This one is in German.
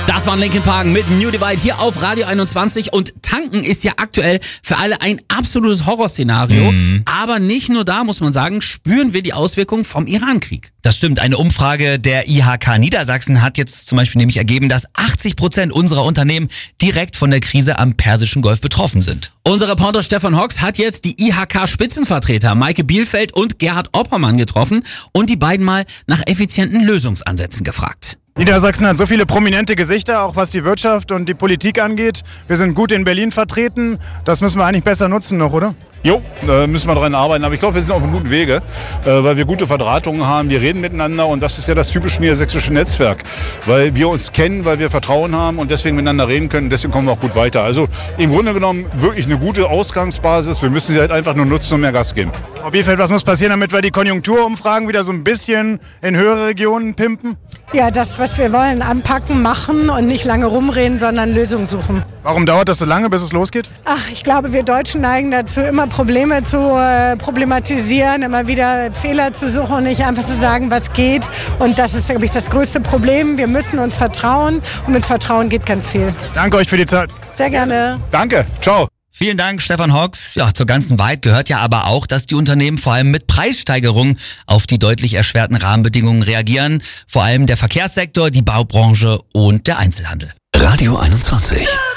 Das war Linkin Park mit New Divide hier auf Radio 21 und tanken ist ja aktuell für alle ein absolutes Horrorszenario. Aber nicht nur da, muss man sagen, spüren wir die Auswirkungen vom Irankrieg. Das stimmt. Eine Umfrage der IHK Niedersachsen hat jetzt zum Beispiel nämlich ergeben, dass 80% unserer Unternehmen direkt von der Krise am Persischen Golf betroffen sind. Unser Reporter Stefan Hox hat jetzt die IHK-Spitzenvertreter Maike Bielfeld und Gerhard Oppermann getroffen und die beiden mal nach effizienten Lösungsansätzen gefragt. Niedersachsen hat so viele prominente Gesichter, auch was die Wirtschaft und die Politik angeht. Wir sind gut in Berlin vertreten. Das müssen wir eigentlich besser nutzen noch, oder? Jo, müssen wir daran arbeiten. Aber ich glaube, wir sind auf einem guten Wege, weil wir gute Verdrahtungen haben. Wir reden miteinander und das ist ja das typische niedersächsische Netzwerk. Weil wir uns kennen, weil wir Vertrauen haben und deswegen miteinander reden können. Deswegen kommen wir auch gut weiter. Also im Grunde genommen wirklich eine gute Ausgangsbasis. Wir müssen sie halt einfach nur nutzen und mehr Gas geben. Frau Bielfeld, was muss passieren, damit wir die Konjunkturumfragen wieder so ein bisschen in höhere Regionen pimpen? Ja, das, was wir wollen, anpacken, machen und nicht lange rumreden, sondern Lösungen suchen. Warum dauert das so lange, bis es losgeht? Ach, ich glaube, wir Deutschen neigen dazu, immer Probleme zu problematisieren, immer wieder Fehler zu suchen und nicht einfach zu sagen, was geht. Und das ist, glaube ich, das größte Problem. Wir müssen uns vertrauen und mit Vertrauen geht ganz viel. Danke euch für die Zeit. Sehr gerne. Danke, ciao. Vielen Dank, Stefan Hox. Ja, zur ganzen Wahrheit gehört ja aber auch, dass die Unternehmen vor allem mit Preissteigerungen auf die deutlich erschwerten Rahmenbedingungen reagieren. Vor allem der Verkehrssektor, die Baubranche und der Einzelhandel. Radio 21.